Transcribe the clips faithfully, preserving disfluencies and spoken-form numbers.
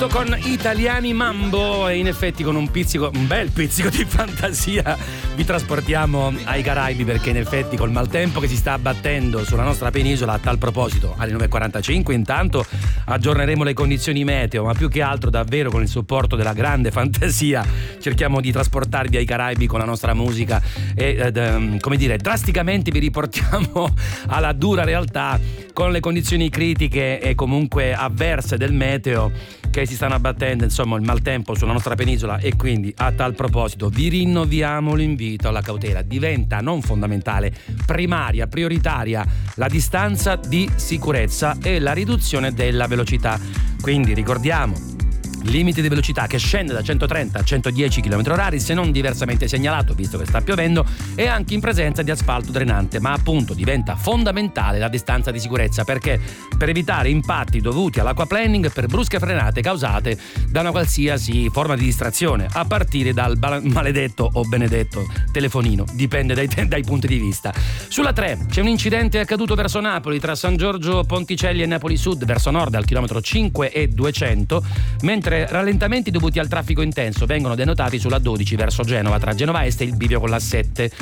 Con Italiani Mambo e in effetti con un pizzico, un bel pizzico di fantasia vi trasportiamo ai Caraibi, perché in effetti col maltempo che si sta abbattendo sulla nostra penisola, a tal proposito alle nove e quarantacinque intanto aggiorneremo le condizioni meteo, ma più che altro davvero con il supporto della grande fantasia cerchiamo di trasportarvi ai Caraibi con la nostra musica e ed, come dire, drasticamente vi riportiamo alla dura realtà con le condizioni critiche e comunque avverse del meteo che si stanno abbattendo, insomma, il maltempo sulla nostra penisola. E quindi a tal proposito vi rinnoviamo l'invito alla cautela. Diventa non fondamentale, primaria, prioritaria la distanza di sicurezza e la riduzione della velocità. Quindi ricordiamo limite di velocità che scende da centotrenta a centodieci chilometri orari se non diversamente segnalato, visto che sta piovendo, e anche in presenza di asfalto drenante. Ma appunto diventa fondamentale la distanza di sicurezza, perché per evitare impatti dovuti all'acquaplaning per brusche frenate causate da una qualsiasi forma di distrazione, a partire dal maledetto o benedetto telefonino, dipende dai, dai punti di vista. Sulla tre c'è un incidente accaduto verso Napoli tra San Giorgio Ponticelli e Napoli Sud verso nord al chilometro cinque e duecento, mentre rallentamenti dovuti al traffico intenso vengono denotati sulla dodici verso Genova tra Genova Est e il bivio con la sette.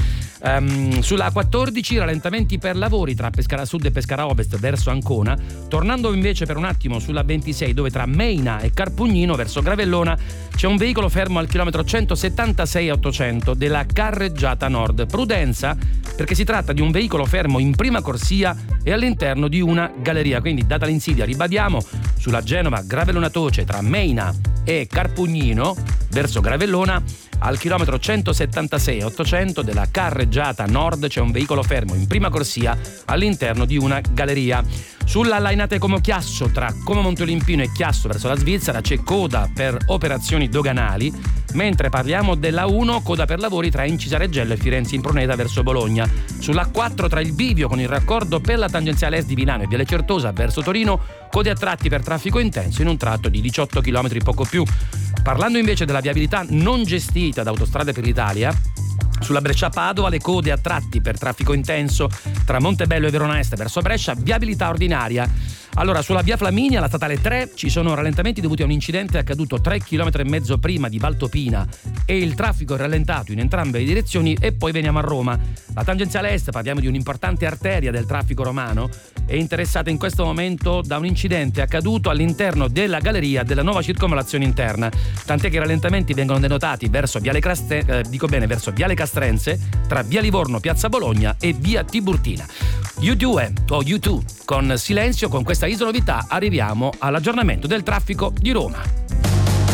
Um, sulla quattordici rallentamenti per lavori tra Pescara Sud e Pescara Ovest verso Ancona, tornando invece per un attimo sulla ventisei, dove tra Meina e Carpugnino verso Gravellona c'è un veicolo fermo al chilometro centosettantasei e ottocento della carreggiata nord. Prudenza, perché si tratta di un veicolo fermo in prima corsia e all'interno di una galleria, quindi data l'insidia ribadiamo sulla Genova Gravellona Toce tra Meina e Carpugnino verso Gravellona al chilometro centosettantasei e ottocento della carreggiata nord c'è un veicolo fermo in prima corsia all'interno di una galleria. Sulla Lainate Como Chiasso tra Como Monteolimpino e Chiasso verso la Svizzera c'è coda per operazioni doganali, mentre parliamo della uno, coda per lavori tra Incisareggello e Firenze Impruneta verso Bologna. Sulla quattro tra il bivio con il raccordo per la tangenziale est di Milano e Viale Certosa verso Torino, code a tratti per traffico intenso in un tratto di diciotto chilometri poco più. Parlando invece della viabilità non gestita da Autostrade per l'Italia, sulla Brescia-Padova le code a tratti per traffico intenso tra Montebello e Verona Est verso Brescia, viabilità ordinaria. Allora, sulla via Flaminia, la statale tre, ci sono rallentamenti dovuti a un incidente accaduto tre chilometri e mezzo prima di Valtopina e il traffico è rallentato in entrambe le direzioni. E poi veniamo a Roma. La tangenziale est, parliamo di un'importante arteria del traffico romano, è interessata in questo momento da un incidente accaduto all'interno della galleria della nuova circonvallazione interna, tant'è che i rallentamenti vengono denotati verso Viale Craste, eh, dico bene, verso Viale Castrense, tra Via Livorno, Piazza Bologna e Via Tiburtina. U due o U due con Silenzio, con questa isonovità arriviamo all'aggiornamento del traffico di Roma.